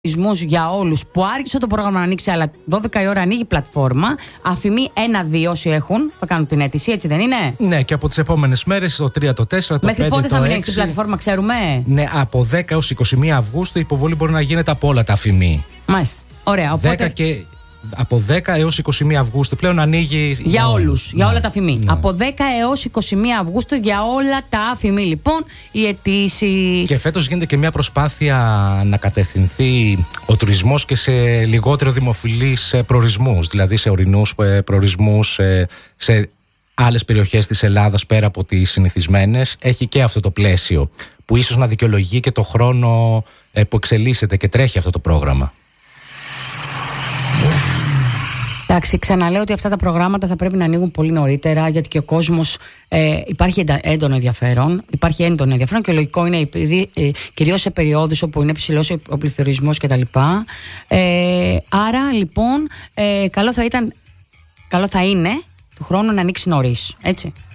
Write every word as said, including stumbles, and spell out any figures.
Για όλους που άρχισε το πρόγραμμα να ανοίξει, αλλά δώδεκα η ώρα ανοίγει η πλατφόρμα. Αφημί ένα δύο όσοι έχουν θα κάνουν την αίτηση, έτσι δεν είναι? Ναι, και από τις επόμενες μέρες το τρία, το τέσσερα, το μέχρι πέντε, πότε το θα έξι. ανοίξει η πλατφόρμα, ξέρουμε? Ναι, από δέκα έως είκοσι μία Αυγούστου η υποβολή μπορεί να γίνεται από όλα τα Αφημί. Μάλιστα. Ωραία. Οπότε... δέκα και... Από δέκα έως είκοσι μία Αυγούστου πλέον ανοίγει. Για όλους, για ναι. όλα τα Αφημί. Ναι. Από δέκα έως είκοσι μία Αυγούστου για όλα τα Αφημί, λοιπόν, οι αιτήσεις. Και φέτος γίνεται και μια προσπάθεια να κατευθυνθεί ο τουρισμός και σε λιγότερο δημοφιλείς προορισμούς, δηλαδή σε ορεινούς προορισμούς, σε άλλες περιοχές της Ελλάδας πέρα από τις συνηθισμένες. Έχει και αυτό το πλαίσιο που ίσως να δικαιολογεί και το χρόνο που εξελίσσεται και τρέχει αυτό το πρόγραμμα. Εντάξει, ξαναλέω ότι αυτά τα προγράμματα θα πρέπει να ανοίγουν πολύ νωρίτερα, γιατί και ο κόσμος ε, υπάρχει έντονο ενδιαφέρον. Υπάρχει έντονο ενδιαφέρον και λογικό είναι, επειδή, ε, κυρίως σε περιόδους όπου είναι ψηλός ο πληθωρισμός κτλ. Ε, άρα λοιπόν, ε, καλό θα ήταν, καλό θα είναι του χρόνου να ανοίξει νωρίς, έτσι.